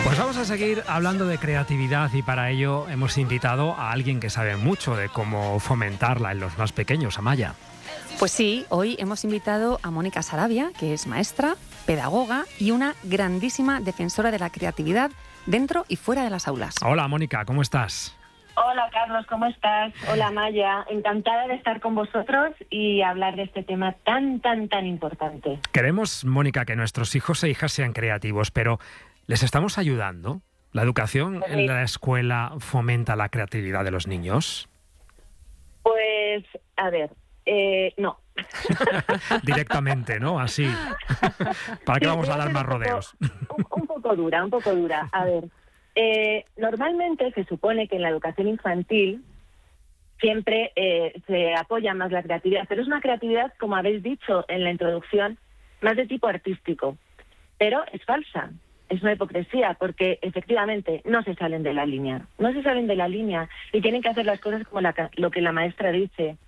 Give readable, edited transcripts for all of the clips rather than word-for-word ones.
Pues vamos a seguir hablando de creatividad y para ello hemos invitado a alguien que sabe mucho de cómo fomentarla en los más pequeños, Amaya. Pues sí, hoy hemos invitado a Mónica Sarabia, que es maestra, pedagoga y una grandísima defensora de la creatividad dentro y fuera de las aulas. Hola, Mónica, ¿cómo estás? Hola, Carlos, ¿cómo estás? Hola, Maya. Encantada de estar con vosotros y hablar de este tema tan importante. Queremos, Mónica, que nuestros hijos e hijas sean creativos, pero ¿les estamos ayudando? ¿La educación en la escuela fomenta la creatividad de los niños? Pues, a ver, no. Directamente, ¿no? Así. ¿Para qué vamos a dar más rodeos? Un poco dura. A ver, normalmente se supone que en la educación infantil siempre se apoya más la creatividad, pero es una creatividad, como habéis dicho en la introducción, más de tipo artístico. Pero es falsa. Es una hipocresía, porque efectivamente no se salen de la línea. No se salen de la línea y tienen que hacer las cosas como lo que la maestra dice.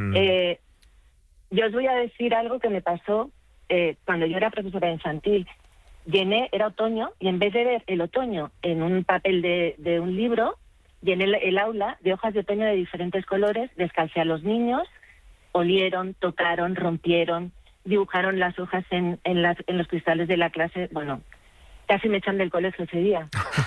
Yo os voy a decir algo que me pasó cuando yo era profesora infantil. Era otoño, y en vez de ver el otoño en un papel de un libro, llené el aula de hojas de otoño de diferentes colores, descalcé a los niños, olieron, tocaron, rompieron, dibujaron las hojas en los cristales de la clase. Bueno, casi me echan del colegio ese día.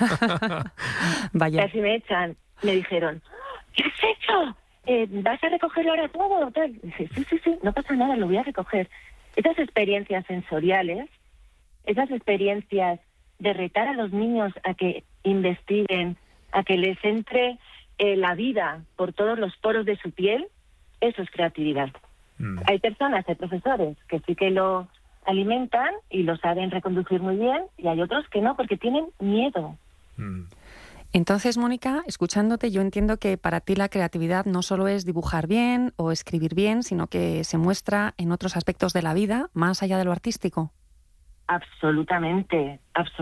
Vaya. Casi me echan. Me dijeron, ¿qué has hecho? ¿Vas a recogerlo ahora todo? Tal. Dije, sí, no pasa nada, lo voy a recoger. Esas experiencias sensoriales, esas experiencias de retar a los niños a que investiguen, a que les entre la vida por todos los poros de su piel, eso es creatividad. Hay personas, hay profesores que sí que lo alimentan y lo saben reconducir muy bien, y hay otros que no, porque tienen miedo. Entonces, Mónica, escuchándote, yo entiendo que para ti la creatividad no solo es dibujar bien o escribir bien, sino que se muestra en otros aspectos de la vida, más allá de lo artístico. Absolutamente.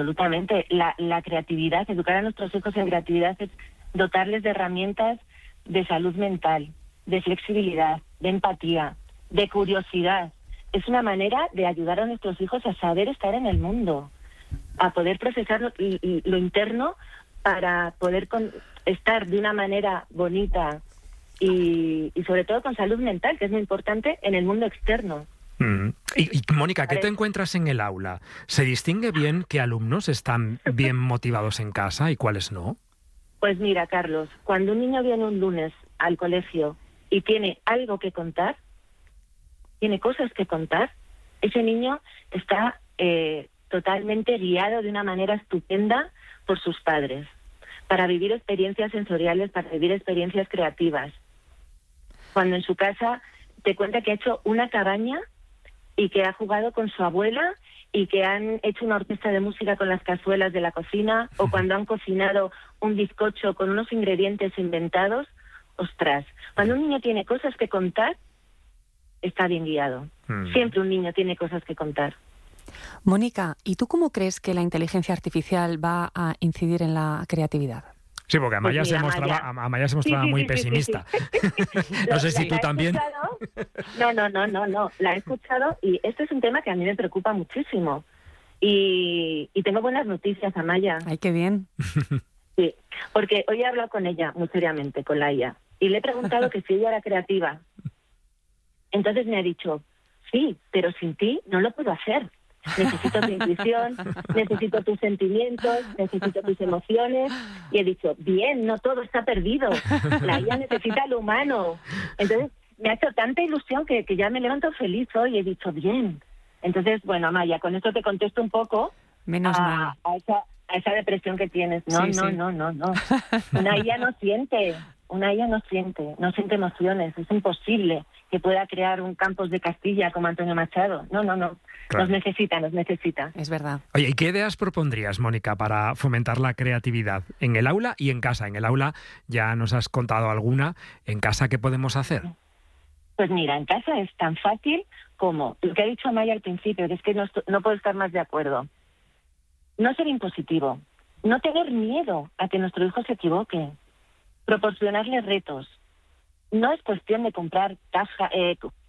La creatividad, educar a nuestros hijos en creatividad es dotarles de herramientas de salud mental, de flexibilidad, de empatía, de curiosidad. Es una manera de ayudar a nuestros hijos a saber estar en el mundo, a poder procesar lo interno para poder estar de una manera bonita y sobre todo con salud mental, que es muy importante en el mundo externo. Y Mónica, ¿qué te encuentras en el aula? ¿Se distingue bien qué alumnos están bien motivados en casa y cuáles no? Pues mira, Carlos, cuando un niño viene un lunes al colegio y tiene algo que contar, tiene cosas que contar, ese niño está totalmente guiado de una manera estupenda por sus padres, para vivir experiencias sensoriales, para vivir experiencias creativas. Cuando en su casa te cuenta que ha hecho una cabaña y que ha jugado con su abuela y que han hecho una orquesta de música con las cazuelas de la cocina, o cuando han cocinado un bizcocho con unos ingredientes inventados, ostras, cuando un niño tiene cosas que contar, está bien guiado. Siempre un niño tiene cosas que contar. Mónica, ¿y tú cómo crees que la inteligencia artificial va a incidir en la creatividad? Sí, porque Amaya se mostraba muy pesimista. No sé si tú también. No. La he escuchado y este es un tema que a mí me preocupa muchísimo. Y tengo buenas noticias, Amaya. ¡Ay, qué bien! Sí, porque hoy he hablado con ella muy seriamente, con la IA, y le he preguntado que si ella era creativa. Entonces me ha dicho, sí, pero sin ti no lo puedo hacer. Necesito tu intuición, necesito tus sentimientos, necesito tus emociones. Y he dicho, bien, no todo está perdido. La IA necesita lo humano. Entonces me ha hecho tanta ilusión que ya me levanto feliz hoy. He dicho, bien. Entonces, bueno, Amaya, con esto te contesto un poco. Menos mal. A esa depresión que tienes. No. Una IA no siente. No siente emociones. Es imposible que pueda crear un Campos de Castilla como Antonio Machado. No. Claro. Nos necesita. Es verdad. Oye, ¿y qué ideas propondrías, Mónica, para fomentar la creatividad en el aula y en casa? En el aula ya nos has contado alguna. ¿En casa qué podemos hacer? Pues mira, en casa es tan fácil como lo que ha dicho Amaya al principio, que es que no puedo estar más de acuerdo. No ser impositivo, no tener miedo a que nuestro hijo se equivoque, proporcionarle retos. No es cuestión de comprar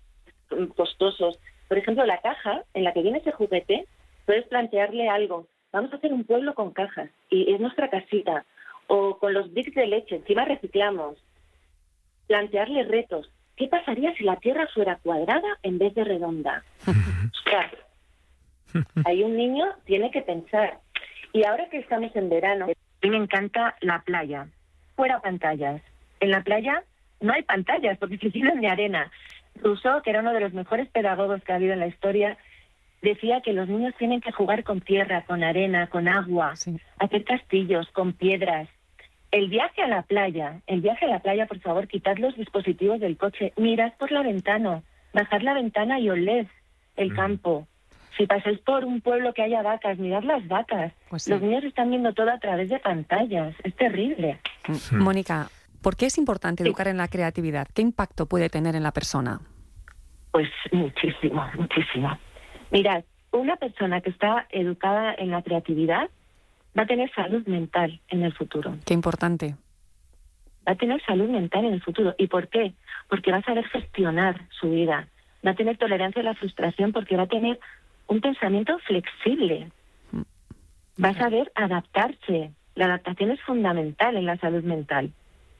costosos. Por ejemplo, la caja en la que viene ese juguete, puedes plantearle algo. vamos a hacer un pueblo con cajas y es nuestra casita, o con los bricks de leche, encima reciclamos. Plantearle retos. ¿Qué pasaría si la Tierra fuera cuadrada en vez de redonda? Ostras, ahí un niño tiene que pensar. Y ahora que estamos en verano, a mí me encanta la playa. Fuera pantallas. En la playa no hay pantallas porque se llenan de arena. Rousseau, que era uno de los mejores pedagogos que ha habido en la historia, decía que los niños tienen que jugar con tierra, con arena, con agua, hacer castillos, con piedras. El viaje a la playa, por favor, quitad los dispositivos del coche, mirad por la ventana, bajad la ventana y oled el campo. Si pasáis por un pueblo que haya vacas, mirad las vacas. Pues sí. Los niños están viendo todo a través de pantallas, es terrible. Mónica, ¿por qué es importante educar en la creatividad? ¿Qué impacto puede tener en la persona? Pues muchísimo, muchísimo. Mirad, una persona que está educada en la creatividad va a tener salud mental en el futuro. Qué importante. Va a tener salud mental en el futuro. ¿Y por qué? Porque va a saber gestionar su vida. Va a tener tolerancia a la frustración porque va a tener un pensamiento flexible. Va a saber adaptarse. La adaptación es fundamental en la salud mental.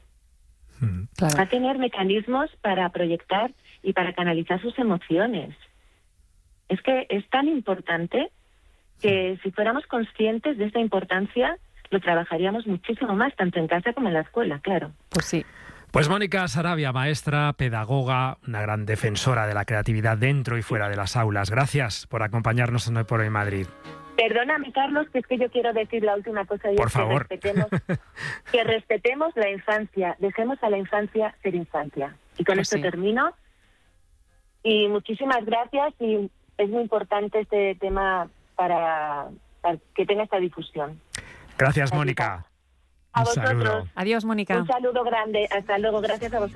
Claro. Va a tener mecanismos para proyectar y para canalizar sus emociones. Es que es tan importante que si fuéramos conscientes de esta importancia, lo trabajaríamos muchísimo más, tanto en casa como en la escuela, claro. Pues sí. Pues Mónica Saravia, maestra, pedagoga, una gran defensora de la creatividad dentro y fuera de las aulas. Gracias por acompañarnos en Hoy por Hoy Madrid. Perdóname, Carlos, que es que yo quiero decir la última cosa. Y Por es favor. Que respetemos la infancia. Dejemos a la infancia ser infancia. Y con Pues esto sí. termino. Y muchísimas gracias. Y es muy importante este tema para que tenga esta difusión. Gracias, Mónica. A Un saludo. vosotros. Adiós, Mónica. Un saludo grande. Hasta luego. Gracias a vosotros.